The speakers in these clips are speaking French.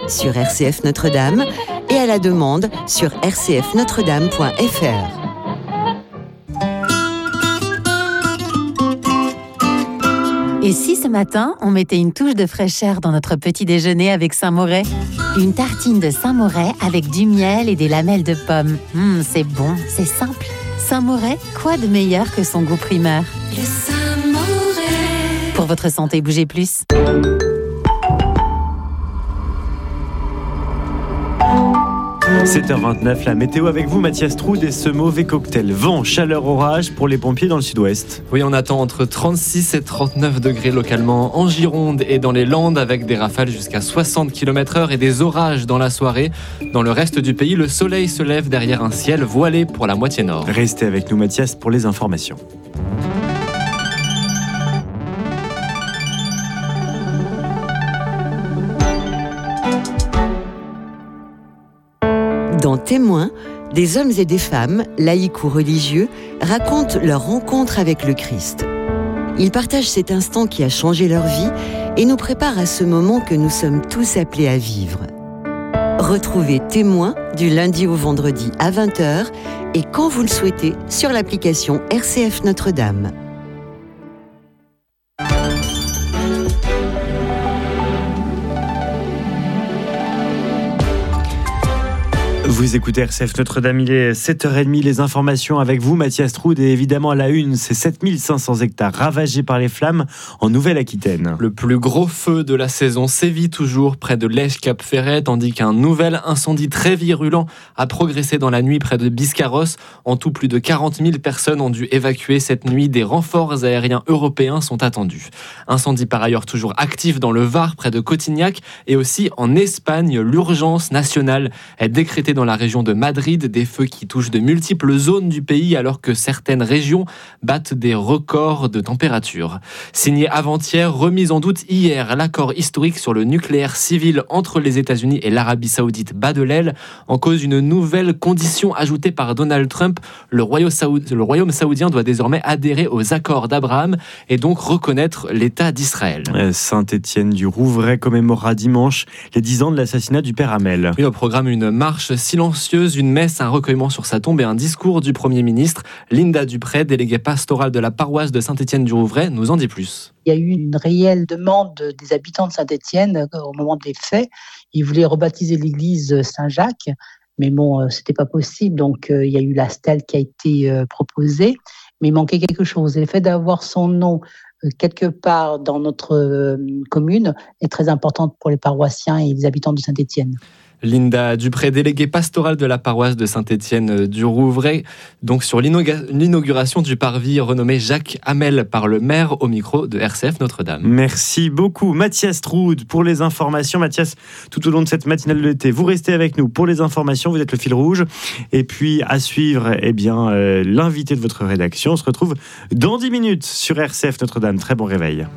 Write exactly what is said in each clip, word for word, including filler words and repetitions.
sur R C F Notre-Dame et à la demande sur r c f notre dame point f r. Et si ce matin, on mettait une touche de fraîcheur dans notre petit déjeuner avec Saint-Moret ? Une tartine de Saint-Moret avec du miel et des lamelles de pommes. Mmh, c'est bon, c'est simple. Saint-Moret, quoi de meilleur que son goût primaire ? Le Saint-Moret. Pour votre santé, bougez plus. sept heures vingt-neuf, la météo avec vous, Mathias Troud, et ce mauvais cocktail. Vent, chaleur, orage pour les pompiers dans le sud-ouest. Oui, on attend entre trente-six et trente-neuf degrés localement en Gironde et dans les Landes, avec des rafales jusqu'à soixante kilomètres heure et des orages dans la soirée. Dans le reste du pays, le soleil se lève derrière un ciel voilé pour la moitié nord. Restez avec nous, Mathias, pour les informations. Dans Témoins, des hommes et des femmes, laïcs ou religieux, racontent leur rencontre avec le Christ. Ils partagent cet instant qui a changé leur vie et nous préparent à ce moment que nous sommes tous appelés à vivre. Retrouvez Témoins du lundi au vendredi à vingt heures et quand vous le souhaitez sur l'application R C F Notre-Dame. Vous écoutez R C F Notre-Dame, il est sept heures trente, les informations avec vous, Mathias Troud, et évidemment à la une, c'est sept mille cinq cents hectares ravagés par les flammes en Nouvelle-Aquitaine. Le plus gros feu de la saison sévit toujours près de Lège-Cap-Ferret, tandis qu'un nouvel incendie très virulent a progressé dans la nuit près de Biscarrosse. En tout, plus de quarante mille personnes ont dû évacuer cette nuit. Des renforts aériens européens sont attendus. Incendie par ailleurs toujours actif dans le Var, près de Cotignac, et aussi en Espagne. L'urgence nationale est décrétée dans la région de Madrid, des feux qui touchent de multiples zones du pays alors que certaines régions battent des records de température. Signé avant-hier, remise en doute hier, l'accord historique sur le nucléaire civil entre les États-Unis et l'Arabie Saoudite bat de l'aile. En cause une nouvelle condition ajoutée par Donald Trump, le royaume, saoud... le royaume saoudien doit désormais adhérer aux accords d'Abraham et donc reconnaître l'État d'Israël. Saint-Étienne du Rouvray commémorera dimanche les dix ans de l'assassinat du père Hamel. Oui, au programme, une marche silencieuse, une messe, un recueillement sur sa tombe et un discours du Premier ministre. Linda Dupré, déléguée pastorale de la paroisse de Saint-Étienne-du-Rouvray, nous en dit plus. Il y a eu une réelle demande des habitants de Saint-Étienne au moment des faits. Ils voulaient rebaptiser l'église Saint-Jacques, mais bon, c'était pas possible. Donc, il y a eu la stèle qui a été proposée, mais il manquait quelque chose. Et le fait d'avoir son nom quelque part dans notre commune est très important pour les paroissiens et les habitants de Saint-Étienne. Linda Dupré, déléguée pastorale de la paroisse de Saint-Étienne-du-Rouvray, donc sur l'inauguration du parvis renommé Jacques Hamel par le maire au micro de R C F Notre-Dame. Merci beaucoup Mathias Troud pour les informations. Mathias, tout au long de cette matinale de l'été, vous restez avec nous pour les informations, vous êtes le fil rouge. Et puis à suivre, eh bien, euh, l'invité de votre rédaction. On se retrouve dans dix minutes sur R C F Notre-Dame. Très bon réveil.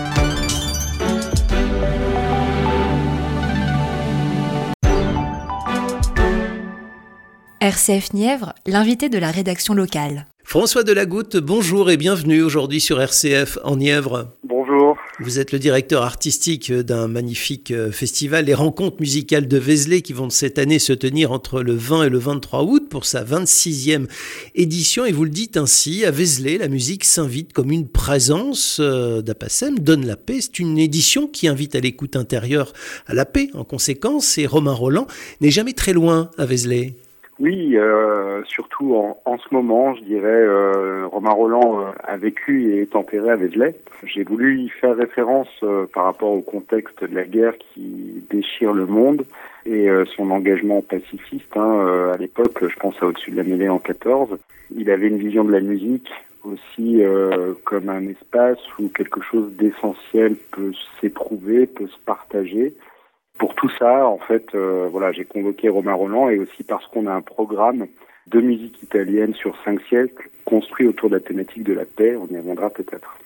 R C F Nièvre, l'invité de la rédaction locale. François Delagoutte, bonjour et bienvenue aujourd'hui sur R C F en Nièvre. Bonjour. Vous êtes le directeur artistique d'un magnifique festival, les Rencontres musicales de Vézelay, qui vont cette année se tenir entre le vingt et le vingt-trois août pour sa vingt-sixième édition. Et vous le dites ainsi, à Vézelay, la musique s'invite comme une présence d'Apacem, donne la paix. C'est une édition qui invite à l'écoute intérieure à la paix en conséquence. Et Romain Roland n'est jamais très loin à Vézelay. Oui, euh, surtout en, en ce moment, je dirais, euh, Romain Roland euh, a vécu et est enterré à Vézelay. J'ai voulu y faire référence euh, par rapport au contexte de la guerre qui déchire le monde et euh, son engagement pacifiste. Hein, euh, à l'époque, je pense à Au-dessus de la mêlée en quatorze. Il avait une vision de la musique aussi euh, comme un espace où quelque chose d'essentiel peut s'éprouver, peut se partager. Pour tout ça, en fait, euh, voilà, j'ai convoqué Romain Roland et aussi parce qu'on a un programme de musique italienne sur cinq siècles construit autour de la thématique de la paix. On y reviendra peut-être.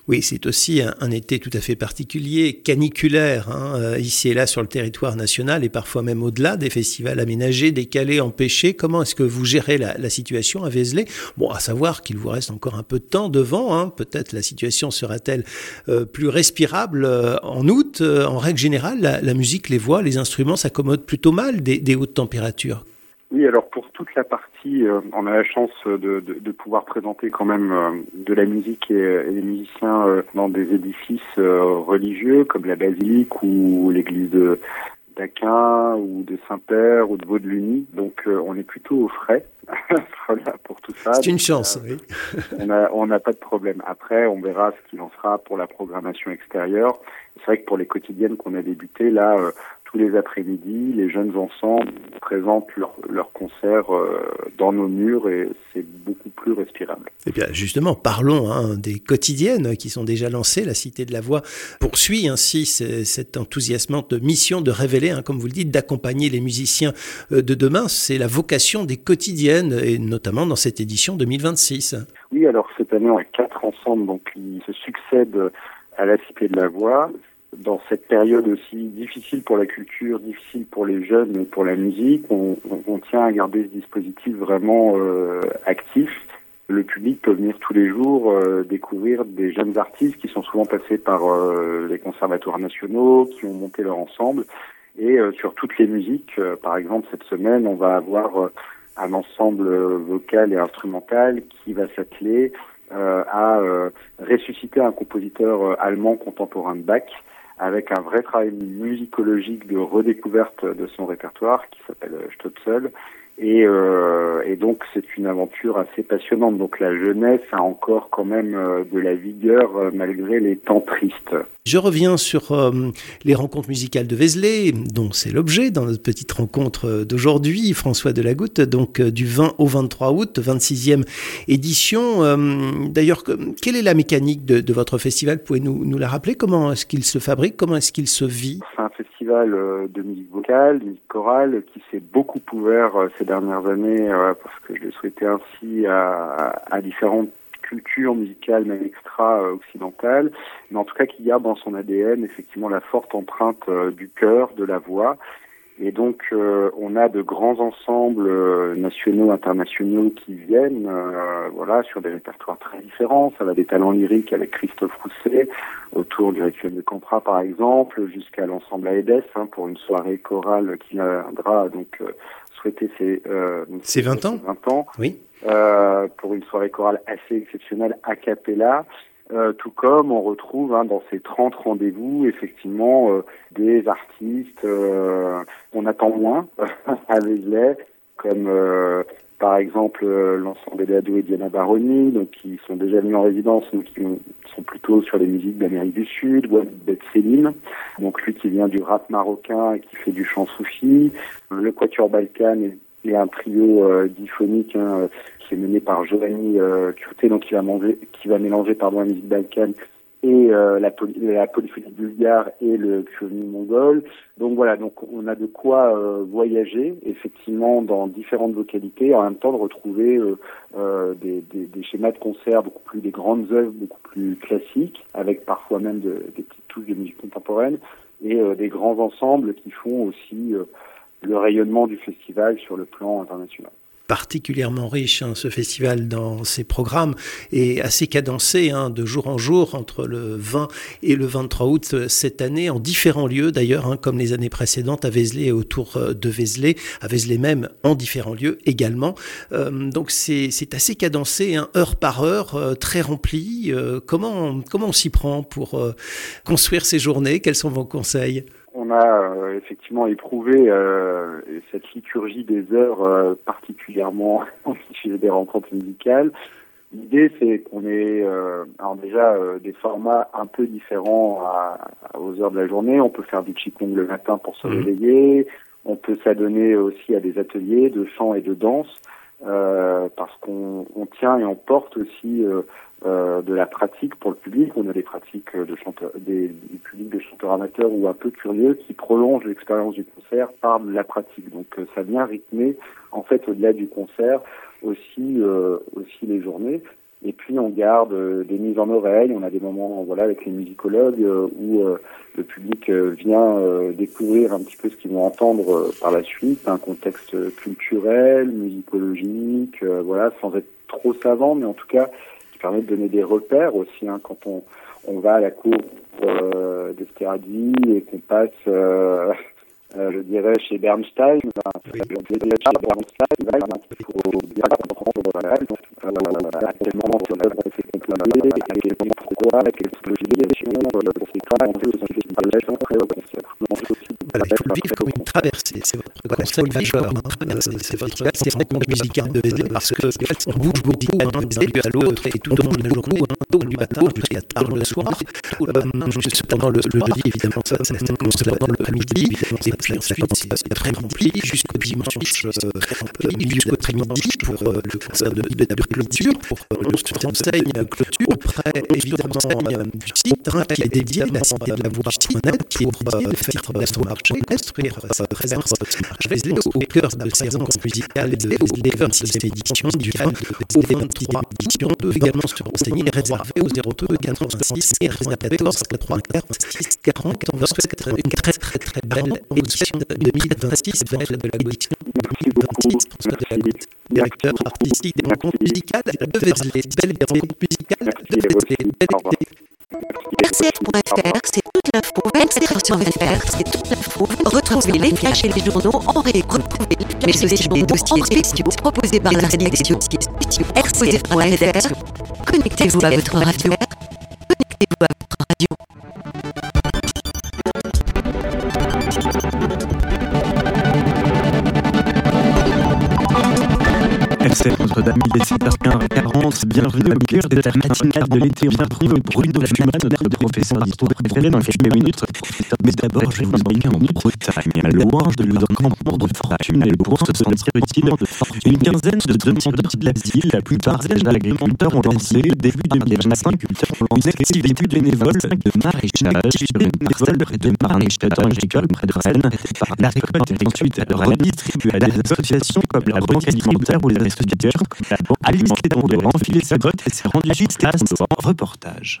Oui, c'est aussi un, un été tout à fait particulier, caniculaire, hein, euh, ici et là sur le territoire national et parfois même au-delà, des festivals aménagés, décalés, empêchés. Comment est-ce que vous gérez la, la situation à Vézelay ? Bon, à savoir qu'il vous reste encore un peu de temps devant, hein, peut-être la situation sera-t-elle euh, plus respirable euh, en août. Euh, en règle générale, la, la musique, les voix, les instruments s'accommodent plutôt mal des, des hautes températures. Oui, alors pour toute la partie, euh, on a la chance de, de, de pouvoir présenter quand même euh, de la musique et, et des musiciens euh, dans des édifices euh, religieux comme la basilique ou l'église de d'Aquin ou de Saint-Père ou de Vaudeluny. Donc euh, on est plutôt au frais voilà, pour tout ça. C'est une Donc, chance, euh, oui. on a on n'a pas de problème. Après, on verra ce qu'il en sera pour la programmation extérieure. C'est vrai que pour les quotidiennes qu'on a débutées, là, euh, tous les après-midi, les jeunes ensembles présentent leurs leur concerts euh, dans nos murs et c'est beaucoup plus respirable. Et bien justement, parlons hein, des quotidiennes qui sont déjà lancées. La Cité de la Voix poursuit ainsi cette enthousiasmante mission de révéler, hein, comme vous le dites, d'accompagner les musiciens de demain. C'est la vocation des quotidiennes et notamment dans cette édition deux mille vingt-six. Oui, alors cette année, on a quatre ensembles donc, qui se succèdent à la Cité de la Voix. Dans cette période aussi difficile pour la culture, difficile pour les jeunes et pour la musique, on, on, on tient à garder ce dispositif vraiment euh, actif. Le public peut venir tous les jours euh, découvrir des jeunes artistes qui sont souvent passés par euh, les conservatoires nationaux, qui ont monté leur ensemble. Et euh, sur toutes les musiques, euh, par exemple cette semaine, on va avoir euh, un ensemble vocal et instrumental qui va s'atteler euh, à euh, ressusciter un compositeur euh, allemand contemporain de Bach, avec un vrai travail musicologique de redécouverte de son répertoire qui s'appelle Stöpsel. Et, euh, et donc c'est une aventure assez passionnante. Donc la jeunesse a encore quand même euh, de la vigueur euh, malgré les temps tristes. Je reviens sur euh, les rencontres musicales de Vézelay, dont c'est l'objet dans notre petite rencontre d'aujourd'hui, François Delagoutte, donc euh, du vingt au vingt-trois août, vingt-sixième édition. Euh, d'ailleurs, quelle est la mécanique de, de votre festival ? Pouvez-vous nous, nous la rappeler ? Comment est-ce qu'il se fabrique ? Comment est-ce qu'il se vit ? C'est un festival euh, de musique vocale, de musique chorale, qui s'est beaucoup ouvert euh, ces dernières années, euh, parce que je l'ai souhaité ainsi à, à différentes culture musicale, même extra-occidentale, mais en tout cas qui garde dans son A D N effectivement la forte empreinte euh, du cœur, de la voix. Et donc euh, on a de grands ensembles euh, nationaux, internationaux qui viennent euh, voilà, sur des répertoires très différents. Ça va des talents lyriques avec Christophe Rousset, autour du Requiem de Campra par exemple, jusqu'à l'ensemble Aedes, hein, pour une soirée chorale qui viendra donc euh, souhaiter ses, euh, ses vingt ans. vingt ans. Oui. Euh, pour une soirée chorale assez exceptionnelle a cappella, euh, tout comme on retrouve hein, dans ces trente rendez-vous effectivement euh, des artistes euh, qu'on attend moins à Vézelay, comme euh, par exemple euh, l'ensemble d'Ado et Diana Baroni, donc qui sont déjà venus en résidence, donc qui sont plutôt sur les musiques d'Amérique du Sud, Walid Bet Selim, donc lui qui vient du rap marocain et qui fait du chant soufi, le Quatuor Balkan et et un trio euh, diphonique hein, qui est mené par Giovanni euh, Curté, donc qui va manger, qui va mélanger pardon la musique balkane et euh, la, poly, la polyphonie bulgare et le cuivre mongol. Donc voilà, donc on a de quoi euh, voyager effectivement dans différentes vocalités, en même temps de retrouver euh, euh, des, des, des schémas de concert beaucoup plus, des grandes œuvres beaucoup plus classiques, avec parfois même de, des petites touches de musique contemporaine et euh, des grands ensembles qui font aussi euh, le rayonnement du festival sur le plan international. Particulièrement riche, hein, ce festival dans ses programmes et assez cadencé hein, de jour en jour entre le vingt et le vingt-trois août cette année, en différents lieux d'ailleurs, hein, comme les années précédentes à Vézelay et autour de Vézelay, à Vézelay même en différents lieux également. Euh, donc c'est, c'est assez cadencé, hein, heure par heure, euh, très rempli. Euh, comment, comment on s'y prend pour euh, construire ces journées ? Quels sont vos conseils ? On a euh, effectivement éprouvé euh, cette liturgie des heures euh, particulièrement chez des rencontres musicales. L'idée, c'est qu'on ait euh, alors déjà euh, des formats un peu différents à, à, aux heures de la journée. On peut faire du qigong le matin pour se réveiller. On peut s'adonner aussi à des ateliers de chant et de danse euh, parce qu'on on tient et on porte aussi euh, Euh, de la pratique pour le public. On a des pratiques de chanteurs, des, des publics de chanteurs amateurs ou un peu curieux qui prolongent l'expérience du concert par la pratique. Donc euh, ça vient rythmer en fait au-delà du concert aussi euh, aussi les journées. Et puis on garde euh, des mises en oreille, on a des moments voilà avec les musicologues euh, où euh, le public euh, vient euh, découvrir un petit peu ce qu'ils vont entendre euh, par la suite, un contexte culturel, musicologique, euh, voilà, sans être trop savant, mais en tout cas qui permet de donner des repères aussi hein, quand on on va à la cour euh, d'Esterhazy et qu'on passe euh, Euh, je dirais chez Bernstein, ben, chez Bernstein, il faut bien comprendre euh, à quel moment l'œuvre s'est composée, à quel moment pourquoi, à quelle situation, c'est pas un peu un festival très au concert. Voilà, il faut le vivre comme une traversée, c'est votre concept majeur, hein. c'est, c'est votre c'est votre monde musical de Vézelay, parce que on bouge beaucoup d'un début à l'autre et tout au long de la journée, tôt du matin jusqu'à tard le soir. Euh, cependant le jeudi, évidemment, ça c'est pendant le midi, et puis ensuite c'est très rempli jusqu'au dimanche, jusqu'au après-midi pour le concert de de clôture, pour notre enseigne clôture, auprès évidemment du site qui est dédié à la cité de la voix honnête pour faire l'astromarché, construire sa présence au cœur de séance musicale et au cœur de cette édition du au vingt-trois édition, peut également se renseigner et réserver au zéro deux quatre-vingt-six quatre-vingt-quatorze quatre-vingt-six quarante. On vous souhaite une très très très belle édition deux mille vingt-six, belle de la collection deux mille vingt-six, François Delagoute, directeur artistique des rencontres musicales de Vézelay. Belle des rencontres musicales de Vézelay. R C F point F R, c'est toute l'info. R C F point F R, c'est toute l'info. Retrouvez les flashs et les journaux en réécoute. Les solutions des dossiers spéciaux proposés par la rédaction. R C F point F R. Connectez-vous à votre radio. Connectez-vous à votre radio. R C F Notre-Dame, il est sept heures quarante. Bienvenue au cœur de la matinale de l'été. Bienvenue au Bruno Schumann, notre professeur d'histoire préféré dans quelques minutes. Mais d'abord, je vais vous embarquer en Bretagne, loin de l'encampement de fortune et pour se sentir utile. Une quinzaine de demandeurs d'asile, la plupart des agriculteurs ont lancé, début deux mille vingt-cinq, une activité bénévole de maraîchage sur une parcelle près de Marne-et-Château agricole près de Rennes. La récolte est ensuite redistribuée à des associations comme la Banque alimentaire ou les instituteurs. Alice Lédon a enfilé sa botte et s'est rendue juste à son reportage.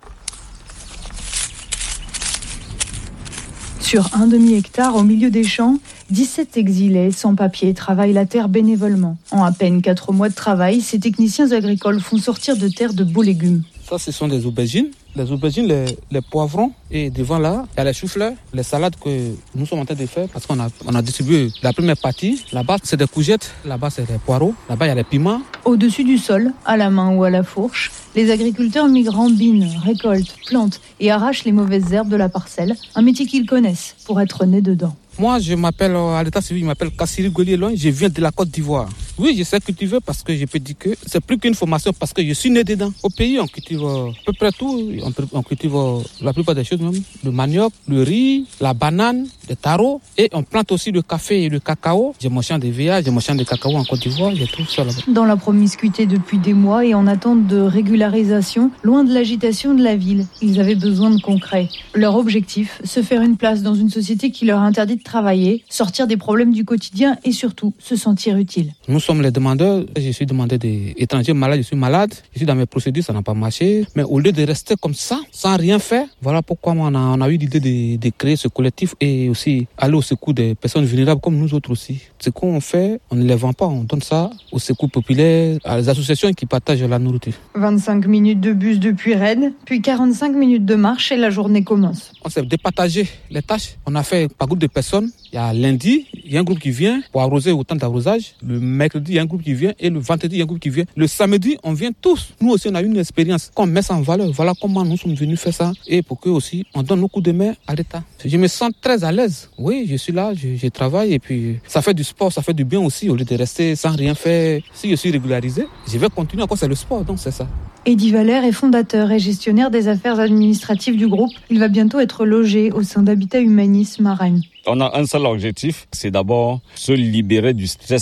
Sur un demi-hectare au milieu des champs, dix-sept exilés sans papier travaillent la terre bénévolement. En à peine quatre mois de travail, ces techniciens agricoles font sortir de terre de beaux légumes. Ça, ce sont des aubergines. Les aubergines, les, les poivrons. Et devant là, il y a les choux-fleurs, les salades que nous sommes en train de faire parce qu'on a, on a distribué la première partie. Là-bas, c'est des courgettes. Là-bas, c'est des poireaux. Là-bas, il y a les piments. Au-dessus du sol, à la main ou à la fourche, les agriculteurs migrants binent, récoltent, plantent et arrachent les mauvaises herbes de la parcelle. Un métier qu'ils connaissent pour être nés dedans. Moi, je m'appelle, à l'état civil, je m'appelle Kassiri Golielon, je viens de la Côte d'Ivoire. Oui, je sais cultiver parce que je peux dire que c'est plus qu'une formation parce que je suis né dedans. Au pays, on cultive à peu près tout. On, on cultive la plupart des choses même. Le manioc, le riz, la banane, le taro. Et on plante aussi le café et le cacao. J'ai mon champ de V A, j'ai mon champ de cacao en Côte d'Ivoire, j'ai tout ça là-bas. Dans la promiscuité depuis des mois et en attente de régularisation, loin de l'agitation de la ville, ils avaient besoin de concret. Leur objectif, se faire une place dans une société qui leur interdit de travailler, sortir des problèmes du quotidien et surtout se sentir utile. Nous sommes les demandeurs. Je suis demandeur des étrangers malades, je suis malade. Je suis dans mes procédures, ça n'a pas marché. Mais au lieu de rester comme ça, sans rien faire, voilà pourquoi on a, on a eu l'idée de, de créer ce collectif et aussi aller au secours des personnes vulnérables comme nous autres aussi. Ce qu'on fait, on ne les vend pas, on donne ça au secours populaire, à les associations qui partagent la nourriture. vingt-cinq minutes de bus depuis Rennes, puis quarante-cinq minutes de marche et la journée commence. On s'est départagé les tâches. On a fait par groupe de personnes. Il y a lundi, il y a un groupe qui vient pour arroser autant d'arrosage. Le mercredi, il y a un groupe qui vient et le vendredi, il y a un groupe qui vient. Le samedi, on vient tous. Nous aussi, on a eu une expérience qu'on met ça en valeur. Voilà comment nous sommes venus faire ça et pour que aussi on donne nos coups de main à l'État. Je me sens très à l'aise. Oui, je suis là, je, je travaille et puis ça fait du sport, ça fait du bien aussi au lieu de rester sans rien faire. Si je suis régularisé, je vais continuer encore, c'est le sport, donc c'est ça. Eddy Valère est fondateur et gestionnaire des affaires administratives du groupe. Il va bientôt être logé au sein d'Habitat Humanisme à Rennes. On a un seul objectif, c'est d'abord se libérer du stress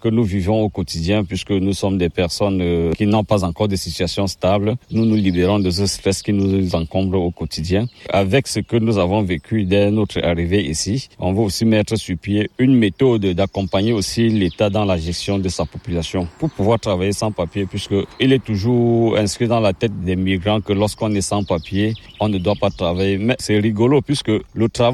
que nous vivons au quotidien, puisque nous sommes des personnes euh, qui n'ont pas encore de situation stable. Nous nous libérons de ce stress qui nous encombre au quotidien. Avec ce que nous avons vécu dès notre arrivée ici, on va aussi mettre sur pied une méthode d'accompagner aussi l'État dans la gestion de sa population pour pouvoir travailler sans papier, puisqu'il est toujours inscrit dans la tête des migrants que lorsqu'on est sans papier, on ne doit pas travailler. Mais c'est rigolo puisque le travail